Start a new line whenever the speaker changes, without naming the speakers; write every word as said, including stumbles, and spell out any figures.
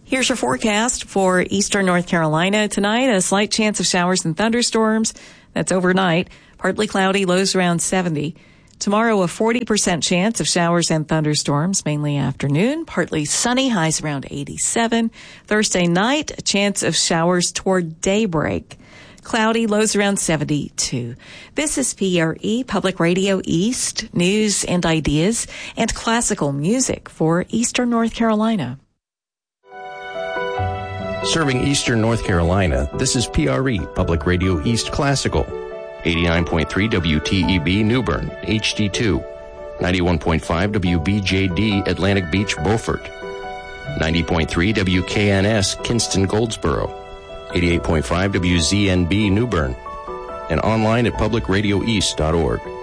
Here's your forecast for eastern North Carolina tonight. A slight chance of showers and thunderstorms. That's overnight. Partly cloudy, lows around seventy. Tomorrow, a forty percent chance of showers and thunderstorms, mainly afternoon. Partly sunny, highs around eighty-seven. Thursday night, a chance of showers toward daybreak. Cloudy, lows around seventy-two. This is P R E, Public Radio East, news and ideas, and classical music for eastern North Carolina.
Serving eastern North Carolina, this is P R E, Public Radio East Classical. eighty-nine point three W T E B New Bern, H D two. ninety-one point five W B J D Atlantic Beach, Beaufort. ninety point three W K N S Kinston, Goldsboro. eighty-eight point five W Z N B New Bern. And online at public radio east dot org.